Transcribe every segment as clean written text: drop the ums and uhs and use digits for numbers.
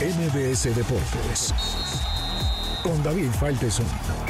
MBS Deportes con David Faitelson.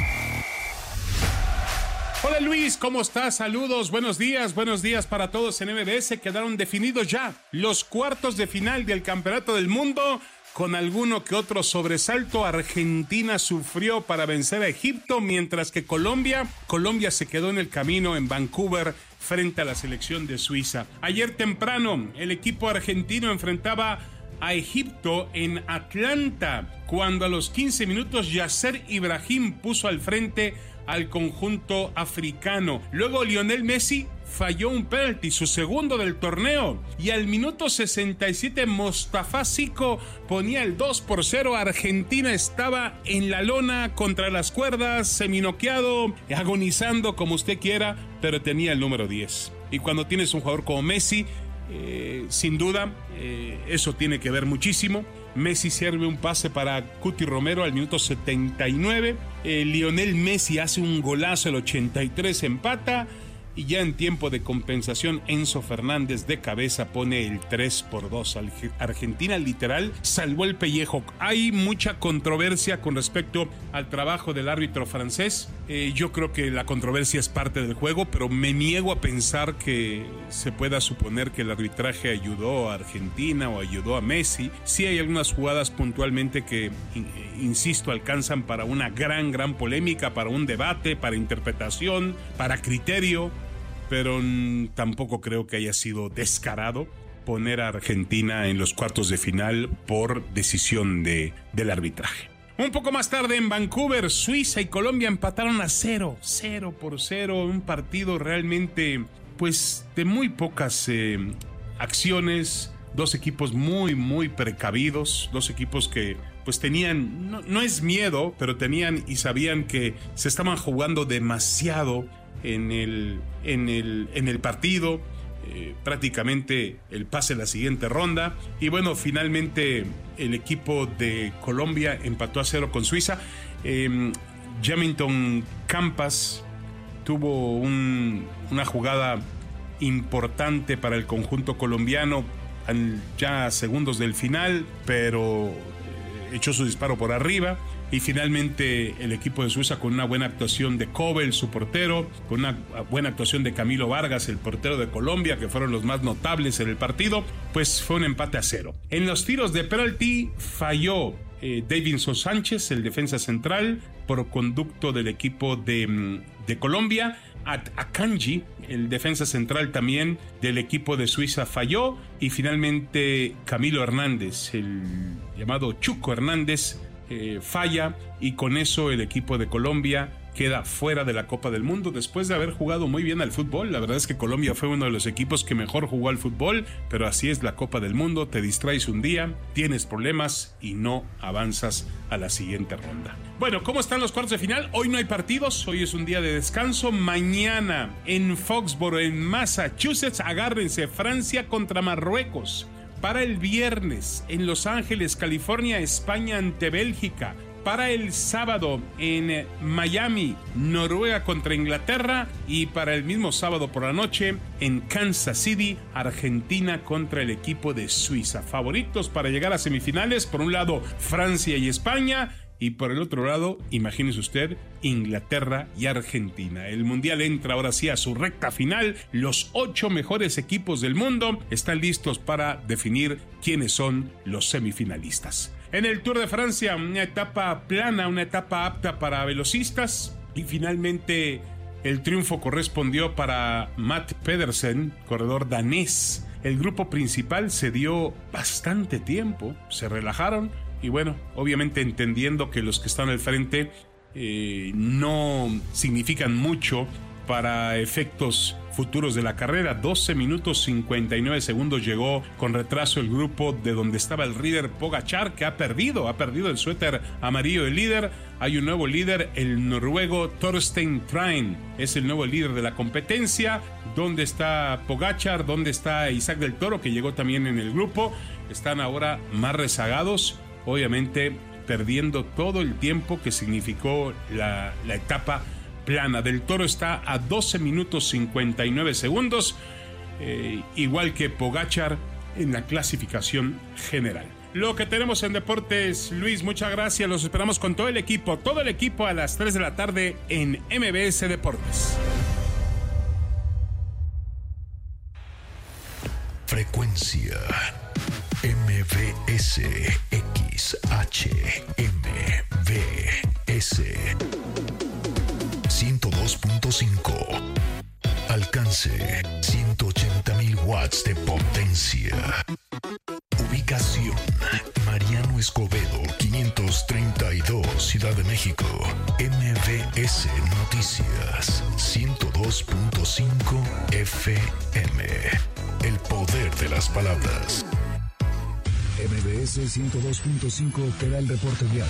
Hola Luis, ¿cómo estás? Saludos, buenos días para todos en MBS. Quedaron definidos ya los cuartos de final del Campeonato del Mundo. Con alguno que otro sobresalto, Argentina sufrió para vencer a Egipto, mientras que Colombia se quedó en el camino en Vancouver frente a la selección de Suiza. Ayer temprano, el equipo argentino enfrentaba a Egipto en Atlanta, cuando a los 15 minutos Yasser Ibrahim puso al frente al conjunto africano. Luego Lionel Messi falló un penalti, su segundo del torneo, y al minuto 67 Mostafa Zico ponía el 2-0. Argentina estaba en la lona, contra las cuerdas, seminoqueado, agonizando como usted quiera, pero tenía el número 10. Y cuando tienes un jugador como Messi, sin duda, eso tiene que ver muchísimo. Messi sirve un pase para Cuti Romero al minuto 79. Lionel Messi hace un golazo al 83, empata. Y ya en tiempo de compensación, Enzo Fernández de cabeza pone el 3-2. Argentina literal salvó el pellejo. Hay mucha controversia con respecto al trabajo del árbitro francés. Yo creo que la controversia es parte del juego, pero me niego a pensar que se pueda suponer que el arbitraje ayudó a Argentina o ayudó a Messi. Sí hay algunas jugadas puntualmente que, insisto, alcanzan para una gran polémica, para un debate, para interpretación, para criterio. Pero tampoco creo que haya sido descarado poner a Argentina en los cuartos de final por decisión del arbitraje. Un poco más tarde en Vancouver, Suiza y Colombia empataron a 0 por 0, un partido realmente pues de muy pocas acciones, dos equipos muy precavidos, dos equipos que pues tenían, no es miedo, pero tenían y sabían que se estaban jugando demasiado en el partido, prácticamente el pase a la siguiente ronda. Y bueno, finalmente el equipo de Colombia empató a 0 con Suiza. Jamilton Campas tuvo una jugada importante para el conjunto colombiano ya a segundos del final, pero echó su disparo por arriba. Y finalmente el equipo de Suiza, con una buena actuación de Kobel, su portero, con una buena actuación de Camilo Vargas, el portero de Colombia, que fueron los más notables en el partido, pues fue un empate a 0. En los tiros de penalti falló Davinson Sánchez, el defensa central, por conducto del equipo de Colombia. Akanji, el defensa central también del equipo de Suiza, falló. Y finalmente Camilo Hernández, el llamado Chuco Hernández, falla, y con eso el equipo de Colombia queda fuera de la Copa del Mundo después de haber jugado muy bien al fútbol. La verdad es que Colombia fue uno de los equipos que mejor jugó al fútbol, pero así es la Copa del Mundo, te distraes un día, tienes problemas y no avanzas a la siguiente ronda. Bueno, ¿cómo están los cuartos de final? Hoy no hay partidos, hoy es un día de descanso. Mañana en Foxborough, en Massachusetts, agárrense, Francia contra Marruecos. Para el viernes, en Los Ángeles, California, España ante Bélgica. Para el sábado, en Miami, Noruega contra Inglaterra. Y para el mismo sábado por la noche, en Kansas City, Argentina contra el equipo de Suiza. Favoritos para llegar a semifinales, por un lado, Francia y España. Y por el otro lado, imagínese usted, Inglaterra y Argentina. El Mundial entra ahora sí a su recta final. Los 8 mejores equipos del mundo están listos para definir quiénes son los semifinalistas. En el Tour de Francia, una etapa plana, una etapa apta para velocistas. Y finalmente el triunfo correspondió para Matt Pedersen, corredor danés. El grupo principal se dio bastante tiempo, se relajaron. Y bueno, obviamente entendiendo que los que están al frente no significan mucho para efectos futuros de la carrera. 12 minutos 59 segundos llegó con retraso el grupo de donde estaba el líder Pogačar, que ha perdido el suéter amarillo del líder. Hay un nuevo líder, el noruego Torstein Train, es el nuevo líder de la competencia. ¿Dónde está Pogačar? ¿Dónde está Isaac del Toro, que llegó también en el grupo? Están ahora más rezagados, obviamente perdiendo todo el tiempo que significó la etapa plana. Del Toro está a 12 minutos 59 segundos, igual que Pogačar en la clasificación general. lo que tenemos en deportes. Luis, muchas gracias. Los esperamos con todo el equipo a las 3 de la tarde en MBS Deportes. Frecuencia MBS XHMBS 102.5. Alcance 180,000 watts de potencia. Ubicación: Mariano Escobedo 532, Ciudad de México. MBS Noticias 102.5 FM. El poder de las palabras. MBS 102.5 te da el reporte vial.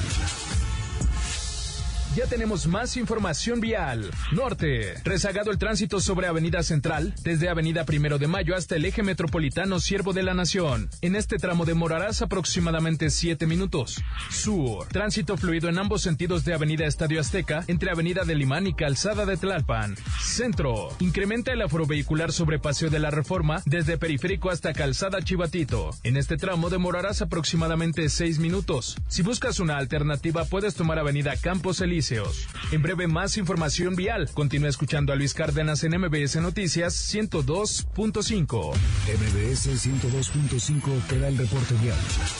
Ya tenemos más información vial. Norte. Rezagado el tránsito sobre Avenida Central, desde Avenida 1 de Mayo hasta el eje metropolitano Siervo de la Nación. En este tramo demorarás aproximadamente 7 minutos. Sur. Tránsito fluido en ambos sentidos de Avenida Estadio Azteca, entre Avenida del Limán y Calzada de Tlalpan. Centro. Incrementa el aforo vehicular sobre Paseo de la Reforma, desde Periférico hasta Calzada Chivatito. En este tramo demorarás aproximadamente 6 minutos. Si buscas una alternativa, puedes tomar Avenida Campos Elíseos. En breve, más información vial. Continúa escuchando a Luis Cárdenas en MBS Noticias 102.5. MBS 102.5 te da el reporte vial.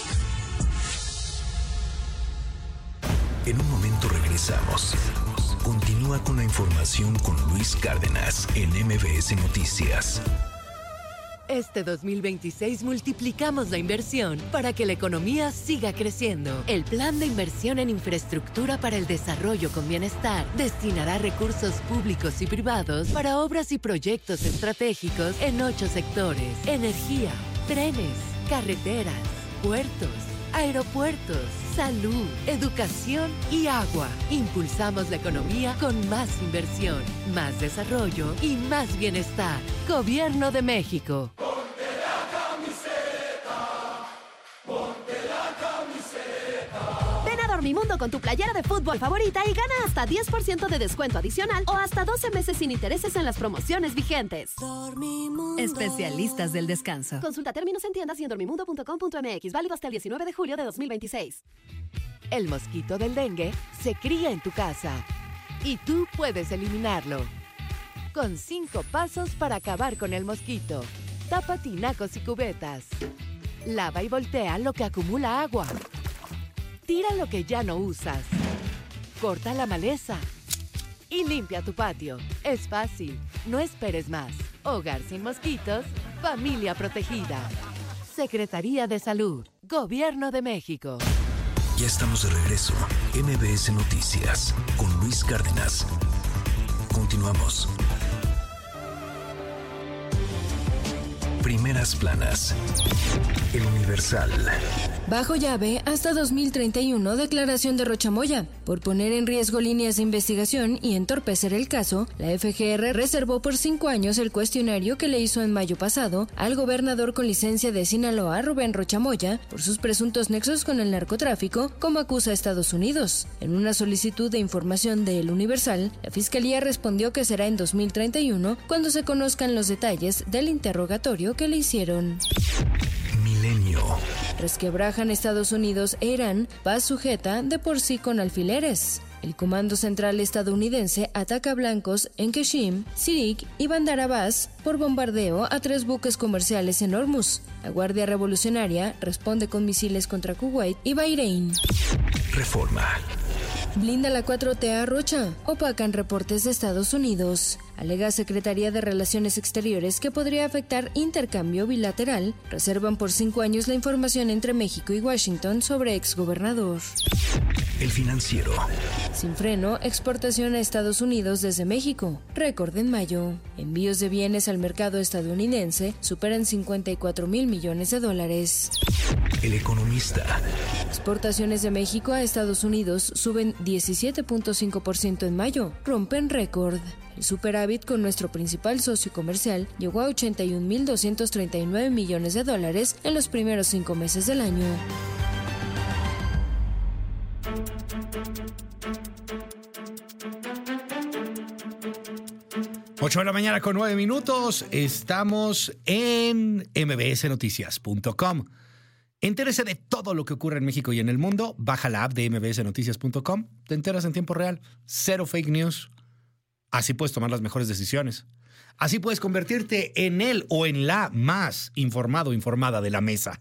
En un momento regresamos. Continúa con la información con Luis Cárdenas en MBS Noticias. Este 2026 multiplicamos la inversión para que la economía siga creciendo. El Plan de Inversión en Infraestructura para el Desarrollo con Bienestar destinará recursos públicos y privados para obras y proyectos estratégicos en 8 sectores: energía, trenes, carreteras, puertos, aeropuertos, salud, educación y agua. Impulsamos la economía con más inversión, más desarrollo y más bienestar. Gobierno de México. Ponte la camiseta, ponte la camiseta. Ven a Dormimundo con tu playera de fútbol favorita y gana hasta 10% de descuento adicional o hasta 12 meses sin intereses en las promociones vigentes. Dormimundo. Especialistas del descanso. Consulta términos en tiendas y en dormimundo.com.mx. Válido hasta el 19 de julio de 2026. El mosquito del dengue se cría en tu casa y tú puedes eliminarlo. Con 5 pasos para acabar con el mosquito. Tapa tinacos y cubetas. Lava y voltea lo que acumula agua. Tira lo que ya no usas. Corta la maleza. Y limpia tu patio. Es fácil. No esperes más. Hogar sin mosquitos. Familia protegida. Secretaría de Salud. Gobierno de México. Ya estamos de regreso. MBS Noticias con Luis Cárdenas. Continuamos. Primeras planas. El Universal. Bajo llave hasta 2031, declaración de Rocha Moya. Por poner en riesgo líneas de investigación y entorpecer el caso, la FGR reservó por 5 años el cuestionario que le hizo en mayo pasado al gobernador con licencia de Sinaloa, Rubén Rocha Moya, por sus presuntos nexos con el narcotráfico, como acusa a Estados Unidos. En una solicitud de información de El Universal, la Fiscalía respondió que será en 2031 cuando se conozcan los detalles del interrogatorio que le hicieron. Milenio. Resquebrajan Estados Unidos e Irán, paz sujeta de por sí con alfileres. El Comando Central estadounidense ataca blancos en Qassim, Sirik y Bandar Abbas por bombardeo a 3 buques comerciales en Hormuz. La Guardia Revolucionaria responde con misiles contra Kuwait y Bahrein. Reforma. Blinda la 4T a Rocha. Opacan reportes de Estados Unidos. Alega Secretaría de Relaciones Exteriores que podría afectar intercambio bilateral. Reservan por 5 años la información entre México y Washington sobre exgobernador. El Financiero. Sin freno, exportación a Estados Unidos desde México. Récord en mayo. Envíos de bienes al mercado estadounidense superan $54,000 millones. El Economista. Exportaciones de México a Estados Unidos suben 17.5% en mayo. Rompen récord. El superávit con nuestro principal socio comercial llegó a $81,239 millones en los primeros 5 meses del año. Ocho de la mañana con 9 minutos. Estamos en mbsnoticias.com. Entérese de todo lo que ocurre en México y en el mundo. Baja la app de mbsnoticias.com. Te enteras en tiempo real. Cero fake news. Así puedes tomar las mejores decisiones. Así puedes convertirte en el o en la más informado o informada de la mesa.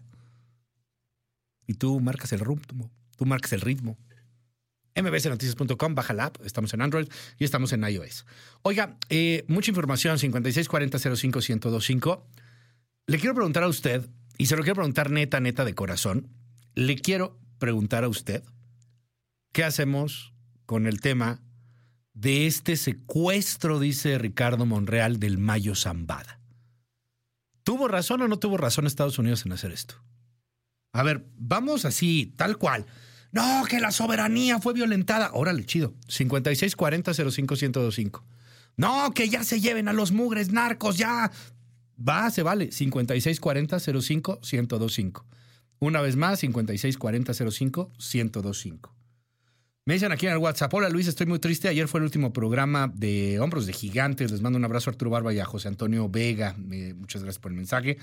Y tú marcas el ritmo. Tú marcas el ritmo. mbsnoticias.com, baja la app. Estamos en Android y estamos en iOS. Oiga, mucha información. 5640-05-1025. Le quiero preguntar a usted, y se lo quiero preguntar neta de corazón. Le quiero preguntar a usted, ¿qué hacemos con el tema de este secuestro, dice Ricardo Monreal, del Mayo Zambada? ¿Tuvo razón o no tuvo razón Estados Unidos en hacer esto? A ver, vamos así, tal cual. No, que la soberanía fue violentada. Órale, chido. 5640-05-1025. No, que ya se lleven a los mugres narcos, ya. Va, se vale. 5640-05-1025. Una vez más, 5640-05-1025. Me dicen aquí en el WhatsApp: hola Luis, estoy muy triste. Ayer fue el último programa de Hombros de Gigantes. Les mando un abrazo a Arturo Barba y a José Antonio Vega. Muchas gracias por el mensaje.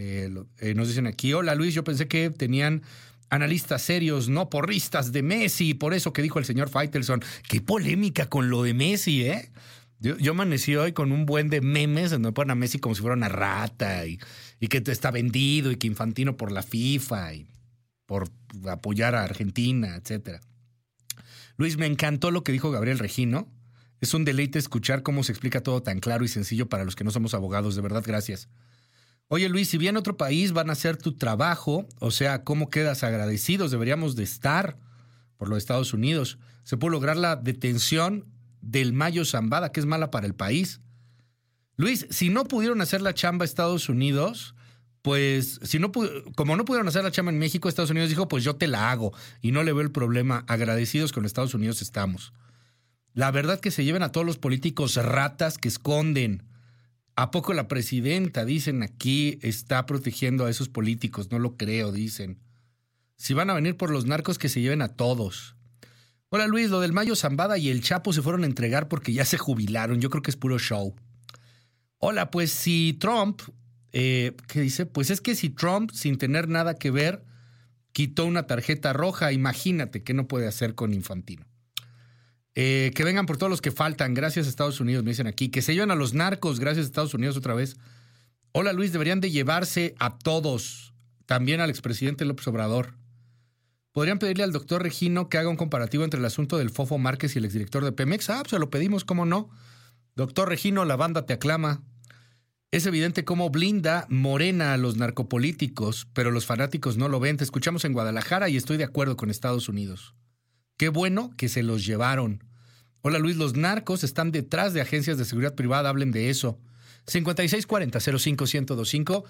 Nos dicen aquí: hola Luis, yo pensé que tenían analistas serios, no porristas de Messi. Por eso que dijo el señor Faitelson. Qué polémica con lo de Messi, ¿eh? Yo amanecí hoy con un buen de memes donde ponen a Messi como si fuera una rata y que está vendido y que Infantino por la FIFA y por apoyar a Argentina, etcétera. Luis, me encantó lo que dijo Gabriel Regino. Es un deleite escuchar cómo se explica todo tan claro y sencillo para los que no somos abogados. De verdad, gracias. Oye, Luis, si bien otro país van a hacer tu trabajo, o sea, ¿cómo quedas? Agradecidos deberíamos de estar por los Estados Unidos. Se pudo lograr la detención del Mayo Zambada, que es mala para el país. Luis, si no pudieron hacer la chamba Estados Unidos, pues como no pudieron hacer la chamba en México, Estados Unidos dijo, pues yo te la hago y no le veo el problema. Agradecidos con Estados Unidos estamos. La verdad que se lleven a todos los políticos ratas que esconden. ¿A poco la presidenta, dicen aquí, está protegiendo a esos políticos? No lo creo, dicen. Si van a venir por los narcos, que se lleven a todos. Hola Luis, lo del Mayo Zambada y el Chapo se fueron a entregar porque ya se jubilaron. Yo creo que es puro show. Hola, pues si Trump, ¿qué dice? Pues es que si Trump, sin tener nada que ver, quitó una tarjeta roja, imagínate qué no puede hacer con Infantino. Que vengan por todos los que faltan, gracias a Estados Unidos, me dicen aquí. Que se lleven a los narcos, gracias a Estados Unidos otra vez. Hola Luis, deberían de llevarse a todos, también al expresidente López Obrador. ¿Podrían pedirle al doctor Regino que haga un comparativo entre el asunto del Fofo Márquez y el exdirector de Pemex? Pues se lo pedimos, ¿cómo no? Doctor Regino, la banda te aclama. Es evidente cómo blinda Morena a los narcopolíticos, pero los fanáticos no lo ven. Te escuchamos en Guadalajara y estoy de acuerdo con Estados Unidos. Qué bueno que se los llevaron. Hola Luis, los narcos están detrás de agencias de seguridad privada, hablen de eso. 5640-05-1025,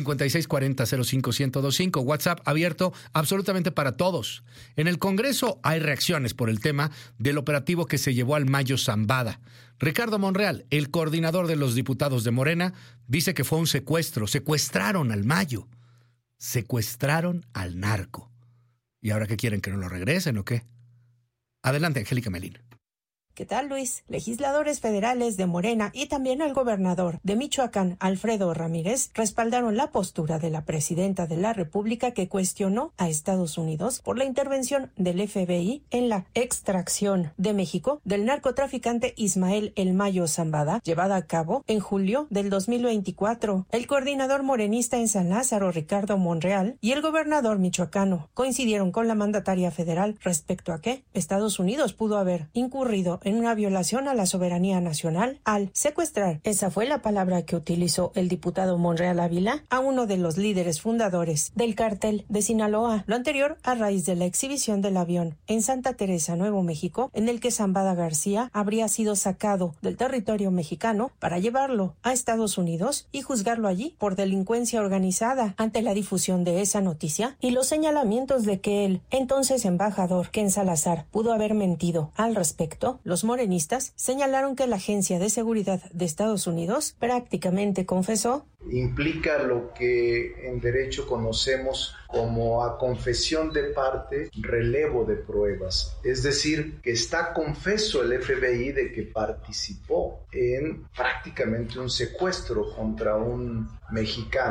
5640-05-1025, WhatsApp abierto absolutamente para todos. En el Congreso hay reacciones por el tema del operativo que se llevó al Mayo Zambada. Ricardo Monreal, el coordinador de los diputados de Morena, dice que fue un secuestro. Secuestraron al Mayo. Secuestraron al narco. ¿Y ahora qué quieren, que no lo regresen o qué? Adelante, Angélica Melín. ¿Qué tal, Luis? Legisladores federales de Morena y también el gobernador de Michoacán, Alfredo Ramírez, respaldaron la postura de la presidenta de la República que cuestionó a Estados Unidos por la intervención del FBI en la extracción de México del narcotraficante Ismael El Mayo Zambada, llevada a cabo en julio del 2024. El coordinador morenista en San Lázaro, Ricardo Monreal, y el gobernador michoacano coincidieron con la mandataria federal respecto a que Estados Unidos pudo haber incurrido en una violación a la soberanía nacional al secuestrar, esa fue la palabra que utilizó el diputado Monreal Ávila, a uno de los líderes fundadores del cártel de Sinaloa. Lo anterior a raíz de la exhibición del avión en Santa Teresa, Nuevo México, en el que Zambada García habría sido sacado del territorio mexicano para llevarlo a Estados Unidos y juzgarlo allí por delincuencia organizada. Ante la difusión de esa noticia y los señalamientos de que el entonces embajador Ken Salazar pudo haber mentido al respecto, los morenistas señalaron que la Agencia de Seguridad de Estados Unidos prácticamente confesó. Implica lo que en derecho conocemos como a confesión de parte, relevo de pruebas. Es decir, que está confeso el FBI de que participó en prácticamente un secuestro contra un mexicano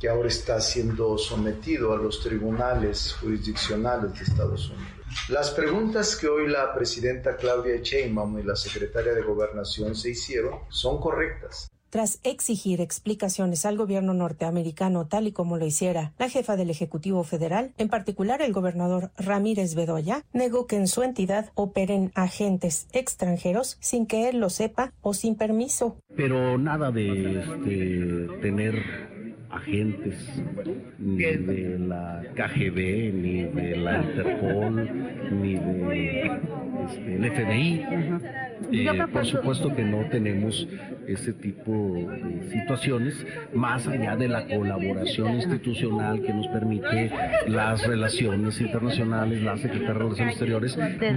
que ahora está siendo sometido a los tribunales jurisdiccionales de Estados Unidos. Las preguntas que hoy la presidenta Claudia Sheinbaum y la secretaria de Gobernación se hicieron son correctas. Tras exigir explicaciones al gobierno norteamericano tal y como lo hiciera la jefa del Ejecutivo Federal, en particular el gobernador Ramírez Bedoya, negó que en su entidad operen agentes extranjeros sin que él lo sepa o sin permiso. Pero nada de tener agentes ni de la KGB, ni de la Interpol, ni del FBI. Por supuesto que no tenemos ese tipo de situaciones, más allá de la colaboración institucional que nos permite las relaciones internacionales, la Secretaría de Relaciones Exteriores.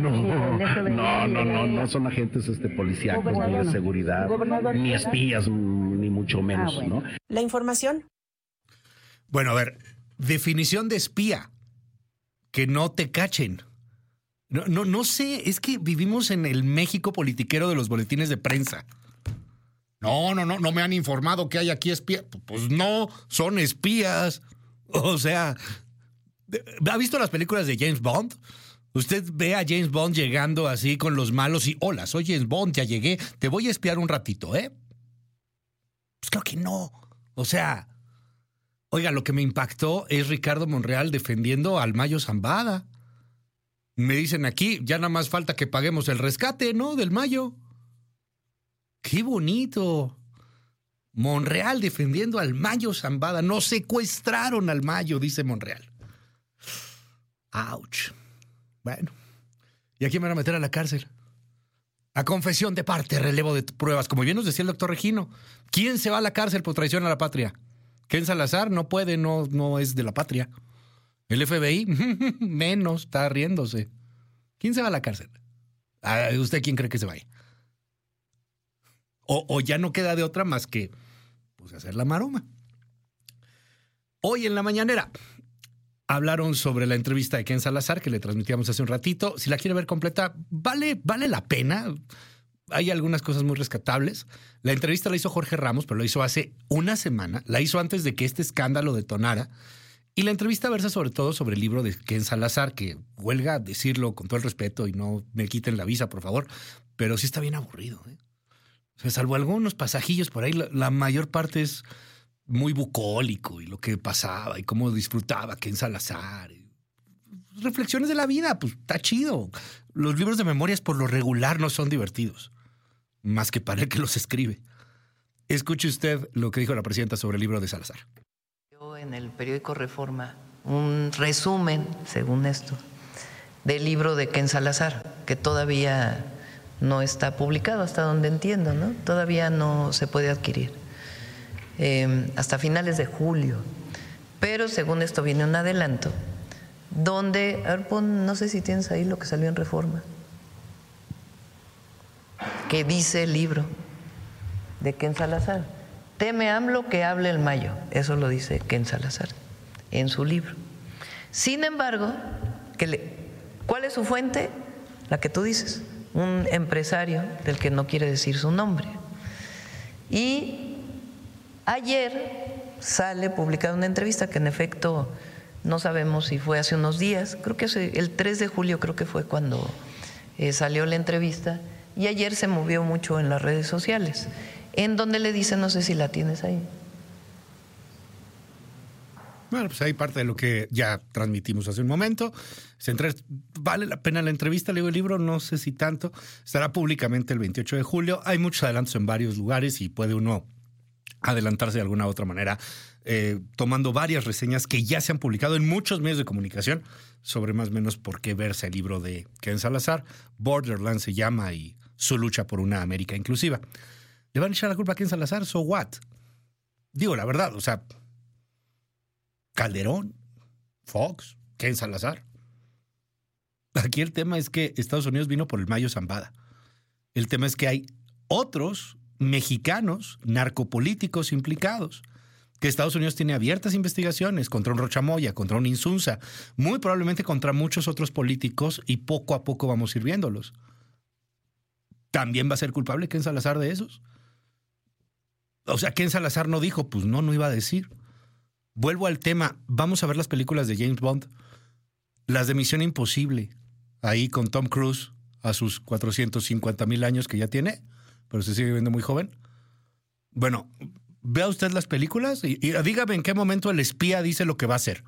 No son agentes policíacos, ni de seguridad, ni espías, ni mucho menos, ¿no? La información. Bueno, a ver, definición de espía, que no te cachen. No sé, es que vivimos en el México politiquero de los boletines de prensa. No me han informado que hay aquí espías. Pues no, son espías. O sea, ¿ha visto las películas de James Bond? Usted ve a James Bond llegando así con los malos y, hola, soy James Bond, ya llegué, te voy a espiar un ratito, ¿eh? Pues creo que no. O sea, oiga, lo que me impactó es Ricardo Monreal defendiendo al Mayo Zambada. Me dicen aquí, ya nada más falta que paguemos el rescate, ¿no? Del Mayo. ¡Qué bonito! Monreal defendiendo al Mayo Zambada. Nos secuestraron al Mayo, dice Monreal. ¡Auch! Bueno, ¿y a quién me van a meter a la cárcel? A confesión de parte, relevo de pruebas. Como bien nos decía el doctor Regino, ¿quién se va a la cárcel por traición a la patria? Ken Salazar no puede, no es de la patria. El FBI, menos, está riéndose. ¿Quién se va a la cárcel? ¿Usted quién cree que se vaya? O ya no queda de otra más que pues, hacer la maroma. Hoy en la mañanera hablaron sobre la entrevista de Ken Salazar que le transmitíamos hace un ratito. Si la quiere ver completa, vale la pena. Hay algunas cosas muy rescatables. La entrevista la hizo Jorge Ramos, pero la hizo hace una semana. La hizo antes de que este escándalo detonara. Y la entrevista versa sobre todo sobre el libro de Ken Salazar, que huelga decirlo con todo el respeto y no me quiten la visa, por favor, pero sí está bien aburrido, ¿eh? O sea, salvo algunos pasajillos por ahí, la mayor parte es muy bucólico y lo que pasaba y cómo disfrutaba Ken Salazar. Reflexiones de la vida, pues está chido. Los libros de memorias por lo regular no son divertidos, más que para el que los escribe. Escuche usted lo que dijo la presidenta sobre el libro de Salazar. En el periódico Reforma, un resumen, según esto, del libro de Ken Salazar, que todavía no está publicado, hasta donde entiendo, ¿no? Todavía no se puede adquirir, hasta finales de julio. Pero según esto viene un adelanto, donde, a ver, no sé si tienes ahí lo que salió en Reforma, que dice el libro de Ken Salazar. Teme AMLO que hable el Mayo. Eso lo dice Ken Salazar en su libro. Sin embargo, ¿cuál es su fuente? La que tú dices, un empresario del que no quiere decir su nombre. Y ayer sale publicada una entrevista que en efecto no sabemos si fue hace unos días, creo que el 3 de julio creo que fue cuando salió la entrevista, y ayer se movió mucho en las redes sociales, en donde le dice, no sé si la tienes ahí. Bueno, pues hay parte de lo que ya transmitimos hace un momento. Vale la pena la entrevista, leo el libro, no sé si tanto. Estará públicamente el 28 de julio. Hay muchos adelantos en varios lugares y puede uno adelantarse de alguna otra manera, tomando varias reseñas que ya se han publicado en muchos medios de comunicación sobre más o menos por qué verse el libro de Ken Salazar. Borderland se llama, y su lucha por una América inclusiva. ¿Le van a echar la culpa a Ken Salazar? ¿So what? Digo la verdad, o sea, Calderón, Fox, Ken Salazar. Aquí el tema es que Estados Unidos vino por el Mayo Zambada. El tema es que hay otros mexicanos narcopolíticos implicados, que Estados Unidos tiene abiertas investigaciones contra un Rocha Moya, contra un Insunza, muy probablemente contra muchos otros políticos, y poco a poco vamos a ir viéndolos. ¿También va a ser culpable Ken Salazar de esos? O sea, Ken Salazar no dijo, pues no iba a decir. Vuelvo al tema. Vamos a ver las películas de James Bond. Las de Misión Imposible. Ahí con Tom Cruise a sus 450,000 años que ya tiene, pero se sigue viendo muy joven. Bueno, vea usted las películas y dígame en qué momento el espía dice lo que va a hacer.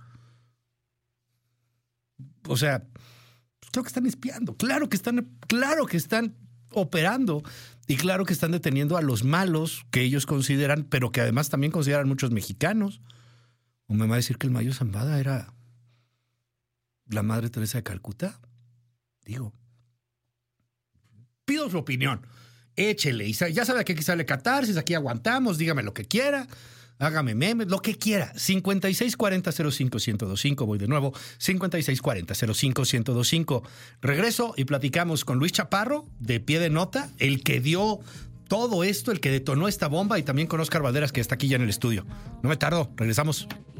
O sea, claro que están espiando, claro que están operando y claro que están deteniendo a los malos que ellos consideran, pero que además también consideran muchos mexicanos. ¿O me va a decir que el Mayo Zambada era la Madre Teresa de Calcuta? Digo, pido su opinión. Échele. Y ya sabe que aquí sale catarsis, aquí aguantamos, dígame lo que quiera, hágame memes, lo que quiera. 5640-05-1025, voy de nuevo, 5640-05-1025. Regreso y platicamos con Luis Chaparro, de Pie de Nota, el que dio todo esto, el que detonó esta bomba, y también con Oscar Valderas, que está aquí ya en el estudio. No me tardo, regresamos.